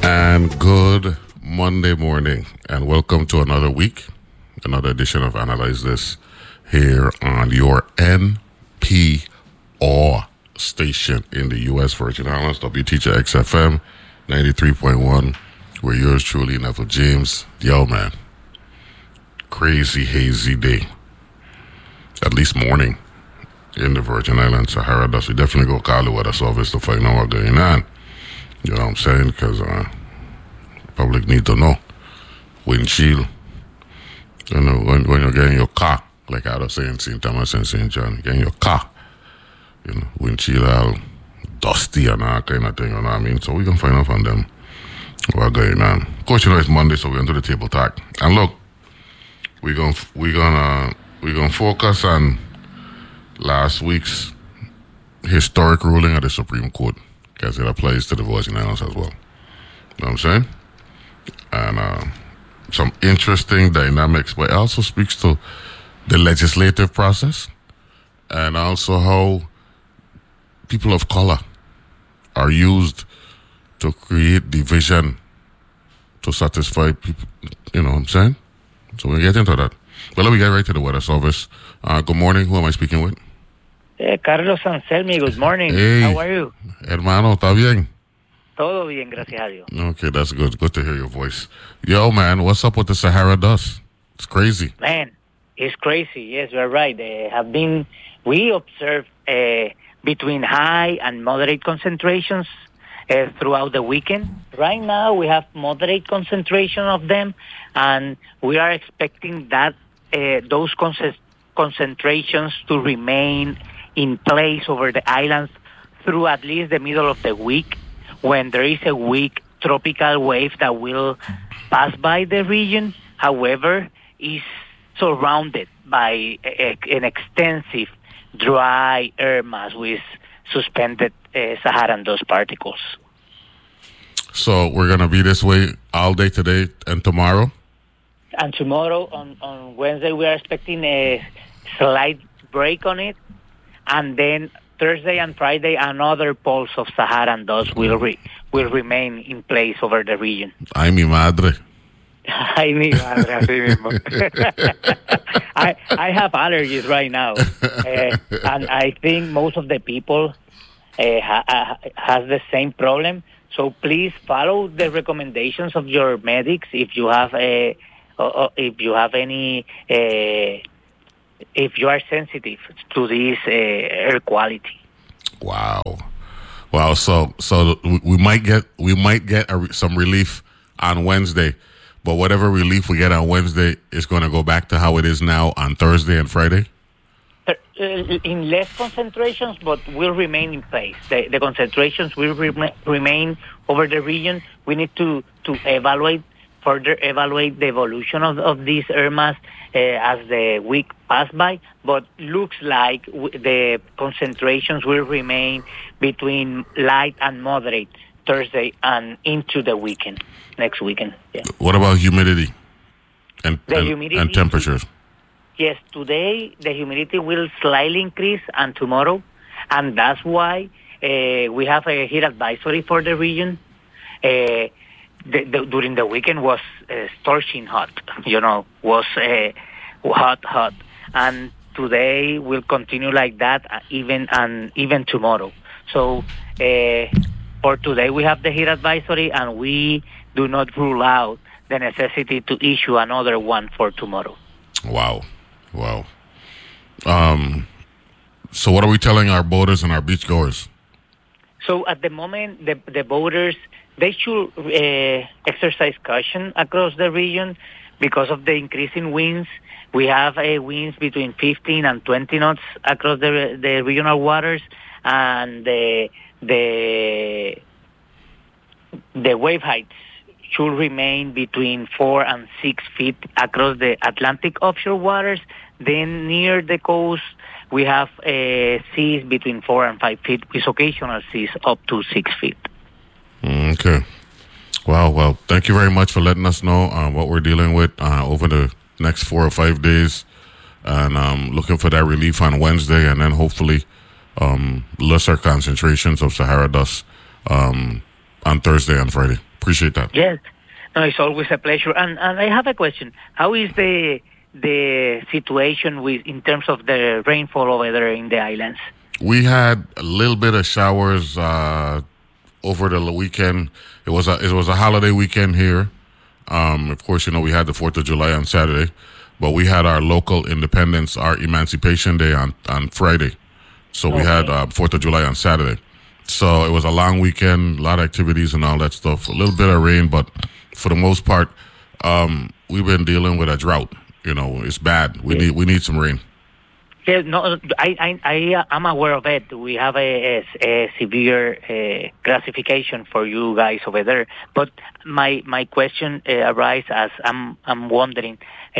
And good Monday morning, and welcome to another week, another edition of Analyze This here on your NPR station in the U.S. Virgin Islands, WTJ XFM 93.1. We're yours truly, Neville James. Yo, man, crazy hazy day, at least morning in the Virgin Islands, Sahara Dust. We definitely go call the weather service to find out what's going on. You know what I'm saying? Because public need to know. Windshield. You know, when you're getting your car, like I was saying, St. Thomas and St. John, getting your car, you know, windshield all dusty and all kind of thing, you know what I mean? So we can find out from them what's going on. Coach, you know, it's Monday, so we're into the table talk. And look, we're gonna focus on last week's historic ruling of the Supreme Court, because it applies to the Virgin Islands as well. You know what I'm saying? And some interesting dynamics, but it also speaks to the legislative process and also how people of color are used to create division to satisfy people. You know what I'm saying? So we'll get into that. But let me get right to the weather service. Good morning. Who am I speaking with? Carlos Anselmi, good morning. Hey, how are you? Hermano, ¿está bien? Todo bien, gracias a Dios. Okay, that's good. Good to hear your voice. Yo, man, what's up with the Sahara dust? It's crazy. Man, it's crazy. Yes, you're right. We observed between high and moderate concentrations throughout the weekend. Right now, we have moderate concentration of them, and we are expecting that those concentrations to remain in place over the islands through at least the middle of the week, when there is a weak tropical wave that will pass by the region. However, is surrounded by an extensive dry air mass with suspended Saharan dust particles. So we're going to be this way all day today and tomorrow? And tomorrow, on Wednesday, we are expecting a slight break on it. And then Thursday and Friday, another pulse of Saharan dust will remain in place over the region. Ay, mi madre. Ay, mi madre, así mismo. I have allergies right now. And I think most of the people has the same problem. So please follow the recommendations of your medics if you have if you are sensitive to this air quality. Wow. So we might get some relief on Wednesday, but whatever relief we get on Wednesday is going to go back to how it is now on Thursday and Friday. In less concentrations, but will remain in place. The concentrations will remain over the region. We need to further evaluate the evolution of this air mass as the week pass by, but looks like the concentrations will remain between light and moderate Thursday and into the weekend, next weekend. Yeah. What about humidity and temperatures? Yes, today the humidity will slightly increase, and tomorrow, and that's why we have a heat advisory for the region. During the weekend was scorching hot, was hot, and today will continue like that even tomorrow. So for today we have the heat advisory, and we do not rule out the necessity to issue another one for tomorrow. Wow. So what are we telling our boaters and our beachgoers? So at the moment, the boaters, they should exercise caution across the region because of the increasing winds. We have winds between 15 and 20 knots across the regional waters, and the wave heights should remain between 4 and 6 feet across the Atlantic offshore waters. Then near the coast, we have seas between 4 and 5 feet, with occasional seas up to 6 feet. Okay. Wow. Well, thank you very much for letting us know what we're dealing with over the next 4 or 5 days, and looking for that relief on Wednesday, and then hopefully lesser concentrations of Sahara dust on Thursday and Friday. Appreciate that. Yes. No, it's always a pleasure. And I have a question. How is the situation in terms of the rainfall over there in the islands? We had a little bit of showers over the weekend. It was a holiday weekend here. Of course, we had the 4th of July on Saturday, but we had our local independence, our Emancipation Day on Friday. So we had 4th of July on Saturday. So it was a long weekend, a lot of activities and all that stuff. A little bit of rain, but for the most part, we've been dealing with a drought. It's bad. We need some rain. Yeah, no, I'm aware of it. We have a severe classification for you guys over there. But my question arises as I'm wondering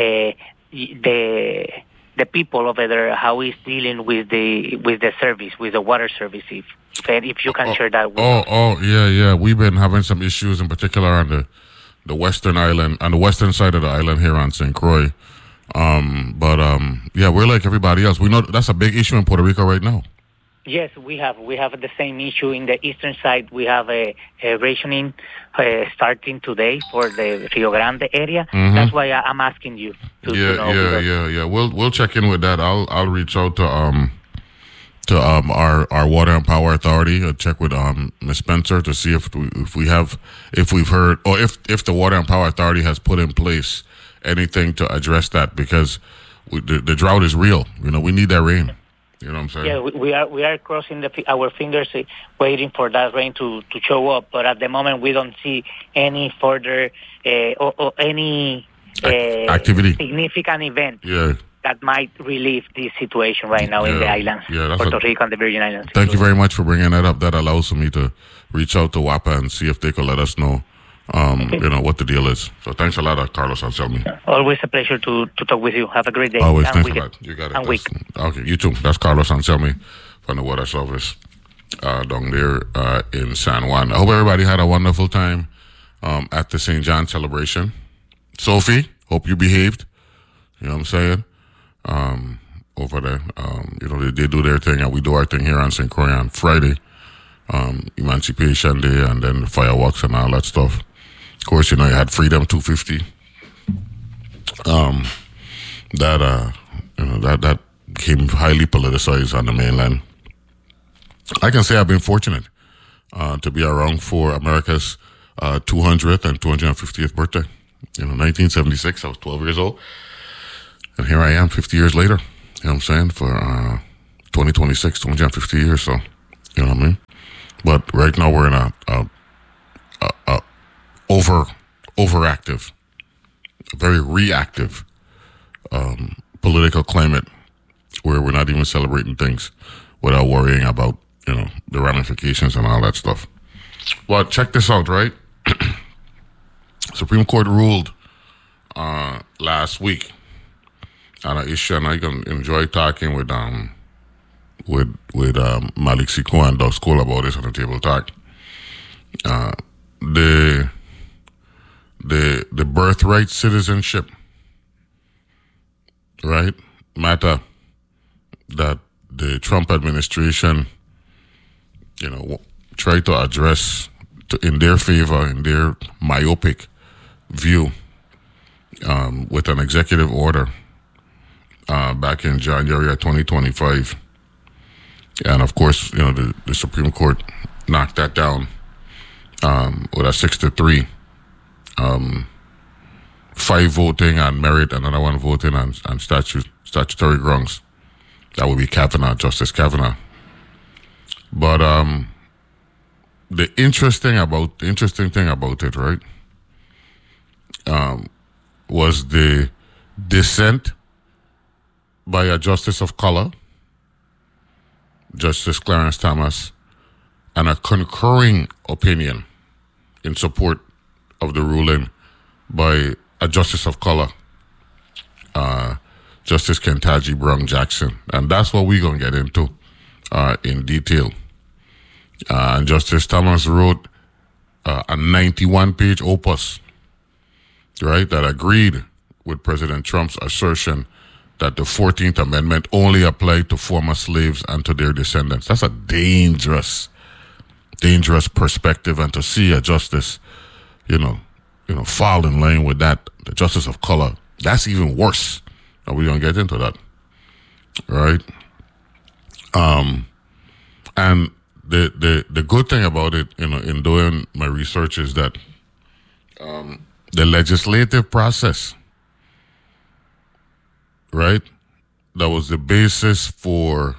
the people over there, how is dealing with the service, with the water service, if you can share that with us. Yeah. We've been having some issues, in particular on the western island, on the western side of the island here on St. Croix. Yeah, we're like everybody else. We know that's a big issue in Puerto Rico right now. Yes, we have the same issue in the eastern side. We have a rationing starting today for the Rio Grande area. Mm-hmm. That's why I'm asking you to know. Yeah. We'll check in with that. I'll reach out to our Water and Power Authority. Check with Ms. Spencer to see if we've heard, or if the Water and Power Authority has put in place anything to address that, because the drought is real. We need that rain. You know what I'm saying? Yeah, we are crossing our fingers, waiting for that rain to show up. But at the moment, we don't see any further or any activity, significant event. Yeah. That might relieve this situation right now in the islands, Puerto Rico and the Virgin Islands. Thank you very much for bringing that up. That allows me to reach out to WAPA and see if they could let us know, what the deal is. So thanks a lot, Carlos Anselmi. Always a pleasure to talk with you. Have a great day. Always, thanks a lot. You got it. And week. Okay, you too. That's Carlos Anselmi from the Water Service down there in San Juan. I hope everybody had a wonderful time at the St. John celebration. Sophie, hope you behaved. You know what I'm saying? Over there, they do their thing and we do our thing here on St. Croix on Friday, Emancipation Day, and then the fireworks and all that stuff. Of course, you had Freedom 250. That became highly politicized on the mainland. I can say I've been fortunate to be around for America's 200th and 250th birthday. 1976, I was 12 years old. And here I am 50 years later, you know what I'm saying, for 2026, 250 years, so, you know what I mean? But right now we're in a overactive, very reactive political climate where we're not even celebrating things without worrying about, the ramifications and all that stuff. Well, check this out, right? Supreme Court ruled last week on an issue, and I can enjoy talking with Malik Siku and Doug School about this on the Table Talk. The birthright citizenship, right, matter that the Trump administration, tried to address in their favor, in their myopic view, with an executive order back in January of 2025. And of course, the Supreme Court knocked that down with a 6-3. 5 voting on merit, another 1 voting on statutory grounds. That would be Justice Kavanaugh. But the interesting thing about it, right, was the dissent by a justice of color, Justice Clarence Thomas, and a concurring opinion in support of the ruling by a justice of color, Justice Ketanji Brown Jackson. And that's what we're going to get into in detail. And Justice Thomas wrote a 91-page opus, right, that agreed with President Trump's assertion that the 14th Amendment only applied to former slaves and to their descendants. That's a dangerous perspective, and to see a justice fall in line with that, the justice of color. That's even worse. And we're going to get into that. Right? And the good thing about it, in doing my research is that the legislative process, right, that was the basis for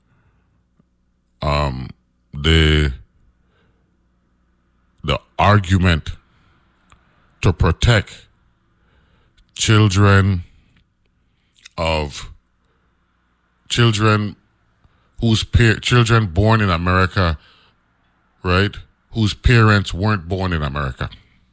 the argument to protect children children born in America, right, whose parents weren't born in America,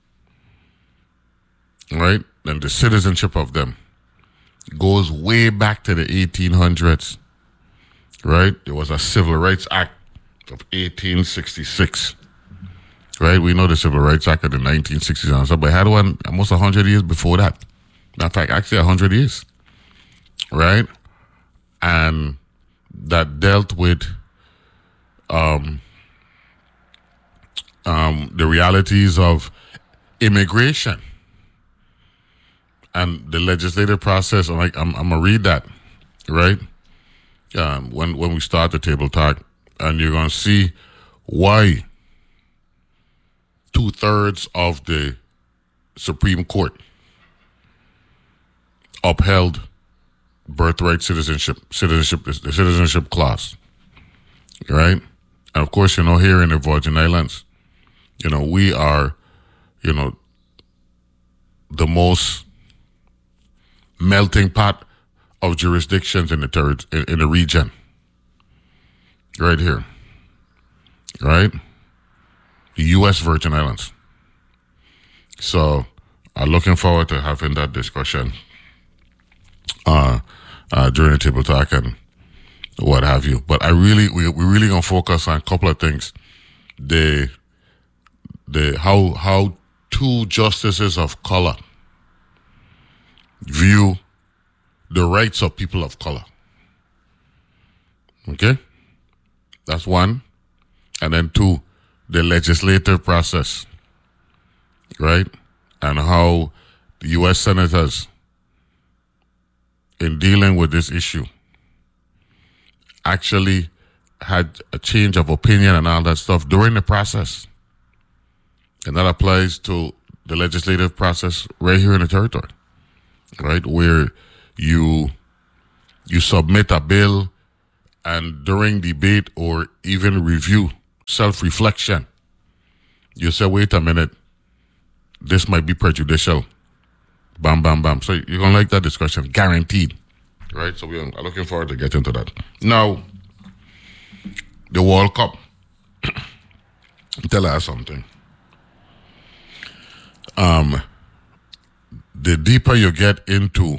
right, and the citizenship of them goes way back to the 1800s, right? There was a Civil Rights Act of 1866, right? We know the Civil Rights Act of the 1960s and stuff, but it had one almost 100 years before that. In fact, actually 100 years, right? And that dealt with the realities of immigration and the legislative process. I'm gonna read that, right? When we start the table talk, and you're gonna see why 2/3 of the Supreme Court upheld birthright citizenship, the citizenship clause, right? And of course, here in the Virgin Islands, we are, the most melting pot of jurisdictions in the region, right here, right? The U.S. Virgin Islands. So I'm looking forward to having that discussion during the table talk and what have you. But we're really gonna focus on a couple of things. How two justices of color view the rights of people of color. Okay? That's one. And then two, the legislative process, right? And how the U.S. senators, in dealing with this issue, actually had a change of opinion and all that stuff during the process. And that applies to the legislative process right here in the territory, right? Where you submit a bill, and during debate or even review, self-reflection, you say, wait a minute, this might be prejudicial. Bam, bam, bam. So you're going to like that discussion, guaranteed. Right? So we're looking forward to getting to that. Now, the World Cup. Tell us something. The deeper you get into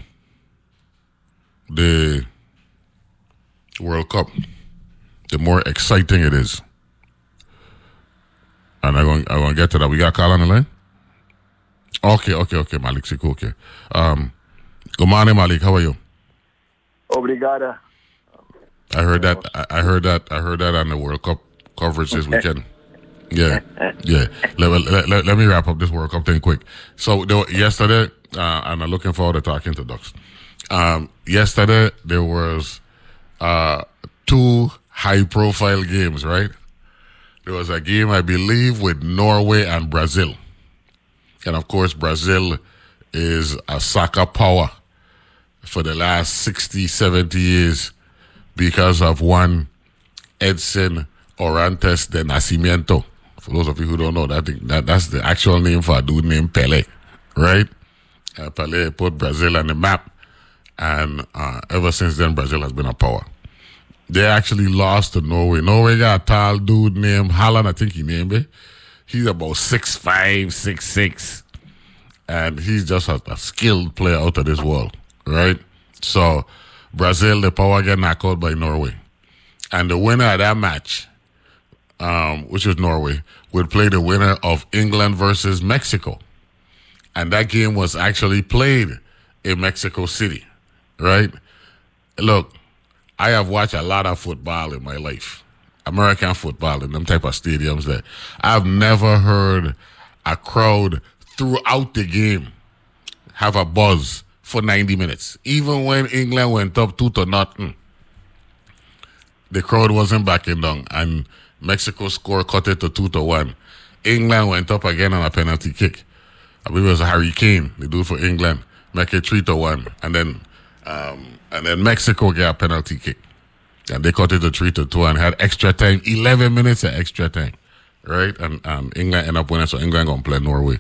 the World Cup, the more exciting it is. And I'm going to get to that. We got a call on the line? Okay, Malik Siku, okay. Good morning, Malik. How are you? Obrigada. I heard that on the World Cup coverage this weekend. Yeah. Let me wrap up this World Cup thing quick. So yesterday, and I'm looking forward to talking to Ducks. Yesterday there was 2 high-profile games, right? There was a game, I believe, with Norway and Brazil. And of course, Brazil is a soccer power for the last 60, 70 years because of one Edson Orantes de Nascimento. For those of you who don't know, that's the actual name for a dude named Pelé, right? Pelé put Brazil on the map, and ever since then, Brazil has been a power. They actually lost to Norway. Norway got a tall dude named Haaland, I think he named it. He's about 6'5", 6'6", and he's just a skilled player out of this world, right? So Brazil, the power, get knocked out by Norway. And the winner of that match, which was Norway, would play the winner of England versus Mexico. And that game was actually played in Mexico City, right? Look, I have watched a lot of football in my life, American football in them type of stadiums that I've never heard a crowd throughout the game have a buzz for 90 minutes. Even when England went up 2-0, the crowd wasn't backing down, and Mexico scored, cut it to 2-1. England went up again on a penalty kick. I believe it was Harry Kane, they do it for England, make it 3-1, and then Mexico get a penalty kick, and they cut it to 3-2 and had extra time, 11 minutes of extra time, right? And England end up winning, so England gonna play Norway.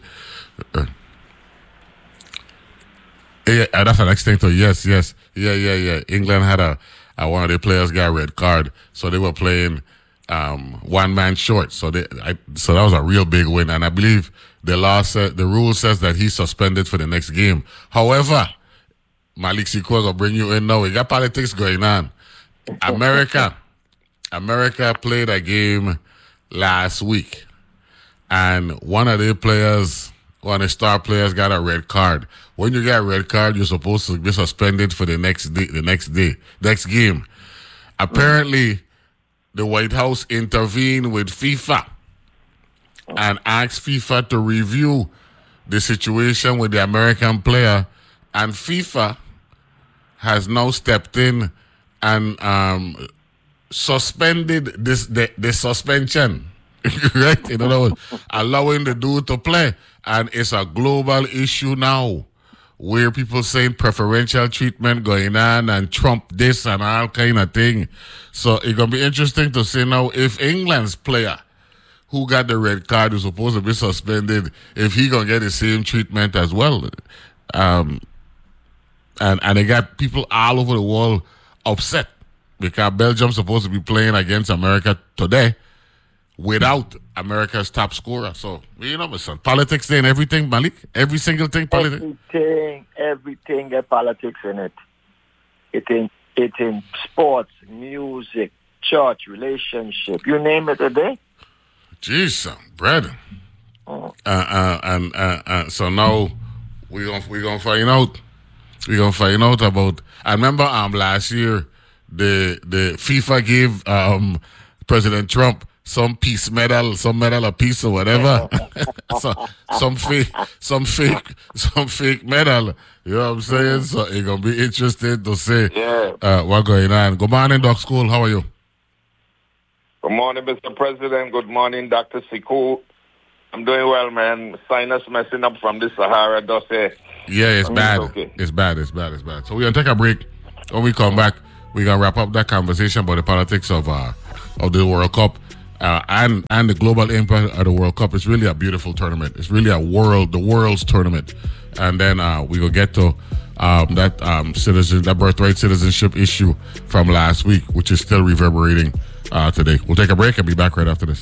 Yeah, that's the next thing too. Yes. England had a one of their players got a red card, so they were playing one man short. So that was a real big win, and I believe the rule says that he's suspended for the next game. However, Malik Sikwa gonna bring you in now. We got politics going on. America played a game last week, and one of the star players got a red card. When you get a red card, you're supposed to be suspended for the next game. Apparently, the White House intervened with FIFA and asked FIFA to review the situation with the American player, and FIFA has now stepped in and suspended the suspension. Right? In other words, allowing the dude to play. And it's a global issue now, where people saying preferential treatment going on and Trump this and all kind of thing. So it's going to be interesting to see now if England's player who got the red card is supposed to be suspended, if he going to get the same treatment as well. And they got people all over the world upset because Belgium's supposed to be playing against America today without America's top scorer. So, listen, politics and everything, Malik? Every single thing, politics? Everything got politics in it. It in sports, music, church, relationship, you name it today. Jeez, brother. So now we're gonna find out. We're gonna find out about. I remember last year the FIFA gave President Trump some peace medal, a piece or whatever. some fake medal. You know what I'm saying? So it's gonna be interesting to see what's going on. Good morning, Doc School. How are you? Good morning, Mr. President. Good morning, Dr. Siku. I'm doing well, man. Sinus messing up from the Sahara dust. Yeah, it's bad. Okay. It's bad. So we're gonna take a break. When we come back, we're gonna wrap up that conversation about the politics of the World Cup. And the global impact of the World Cup. Is really a beautiful tournament. It's really the world's tournament. And then we will get to that birthright citizenship issue from last week, which is still reverberating today. We'll take a break and be back right after this.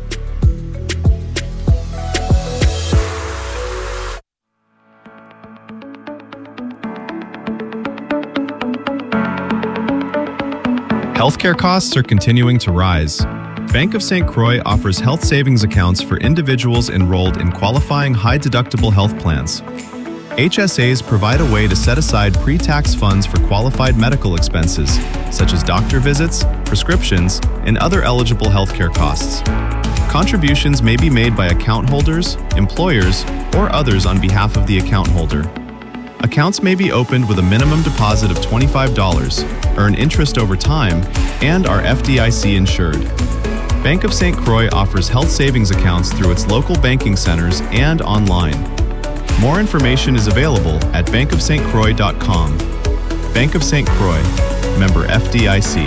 Healthcare costs are continuing to rise. Bank of St. Croix offers health savings accounts for individuals enrolled in qualifying high-deductible health plans. HSAs provide a way to set aside pre-tax funds for qualified medical expenses, such as doctor visits, prescriptions, and other eligible healthcare costs. Contributions may be made by account holders, employers, or others on behalf of the account holder. Accounts may be opened with a minimum deposit of $25, earn interest over time, and are FDIC insured. Bank of St. Croix offers health savings accounts through its local banking centers and online. More information is available at bankofstcroix.com. Bank of St. Croix, member FDIC.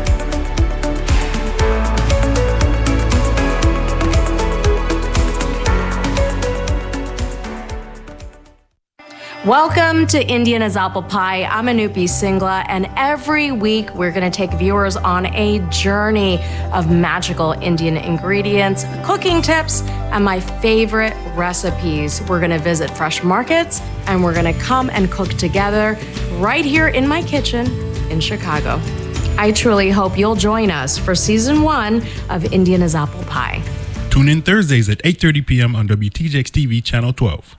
Welcome to Indian as Apple Pie. I'm Anupi Singla, and every week we're going to take viewers on a journey of magical Indian ingredients, cooking tips, and my favorite recipes. We're going to visit fresh markets, and we're going to come and cook together right here in my kitchen in Chicago. I truly hope you'll join us for Season 1 of Indian as Apple Pie. Tune in Thursdays at 8:30 p.m. on WTJX TV, Channel 12.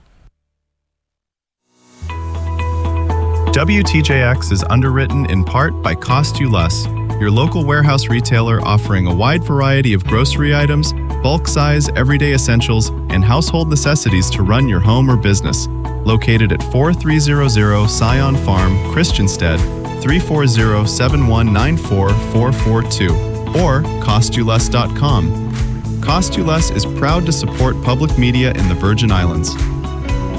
WTJX is underwritten in part by Cost You Less, your local warehouse retailer offering a wide variety of grocery items, bulk size, everyday essentials, and household necessities to run your home or business. Located at 4300 Scion Farm, Christiansted, 340-7194442, or costyouless.com. Cost You Less is proud to support public media in the Virgin Islands.